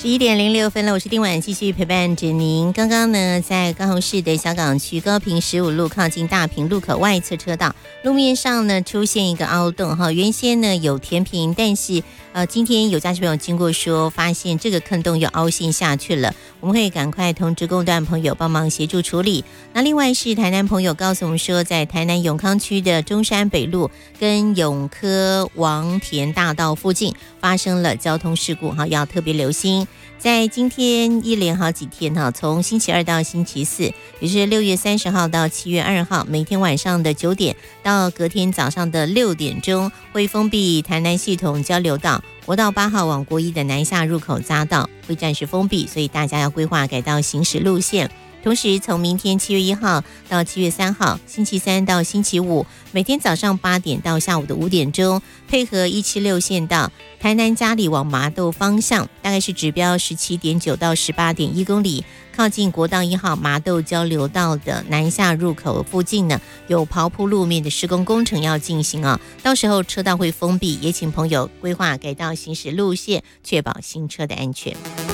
11:06了，我是丁婉，继续陪伴着您。刚刚呢，在高雄市的小港区高屏15路靠近大屏路口外侧车道路面上呢，出现一个凹洞哈。原先呢有填平，但是今天有驾驶朋友经过说，发现这个坑洞又凹陷下去了，我们会赶快通知公段朋友帮忙协助处理。那另外是台南朋友告诉我们说，在台南永康区的中山北路跟永科王田大道附近发生了交通事故哈，要特别留心。在今天一连好几天哈，从星期二到星期四，也就是6月30号到7月2号，每天晚上的9点到隔天早上的6点钟，会封闭台南系统交流道、国道8号往国一的南下入口匝道，会暂时封闭，所以大家要规划改道行驶路线。同时，从明天7月1号到7月3号，星期三到星期五，每天早上8点到下午的5点钟，配合176线道台南嘉里往麻豆方向，大概是指标17.9到18.1公里，靠近国道1号麻豆交流道的南下入口附近呢，有刨铺路面的施工工程要进行啊，到时候车道会封闭，也请朋友规划改道行驶路线，确保行车的安全。